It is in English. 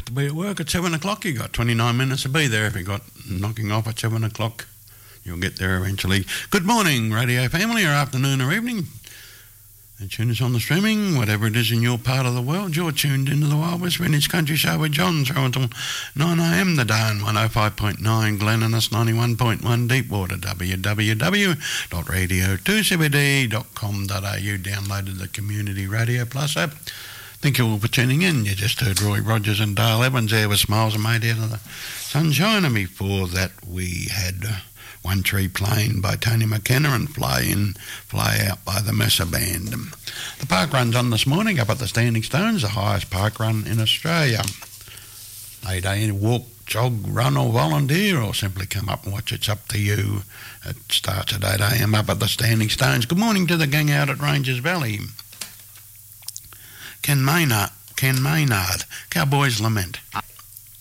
to be at work at 7 o'clock. You got 29 minutes to be there. If you got knocking off at 7 o'clock, you'll get there eventually. Good morning, radio family, or afternoon or evening. And tune us on the streaming, whatever it is in your part of the world. You're tuned into the Wild West Vintage Country Show with John through until 9am the day on 105.9 Glenniness, 91.1 Deepwater, www.radio2cbd.com.au. Downloaded the Community Radio Plus app. Thank you all for tuning in. You just heard Roy Rogers and Dale Evans there with Smiles Are Made Out of the Sunshine. And before that we had One Tree Plain by Tony McKenna and Fly In, Fly Out by the Messer Band. The park run's on this morning up at the Standing Stones, the highest park run in Australia. 8 a.m. walk, jog, run or volunteer, or simply come up and watch. It's up to you. It starts at 8 a.m. up at the Standing Stones. Good morning to the gang out at Ranges Valley. Ken Maynard, Cowboys Lament.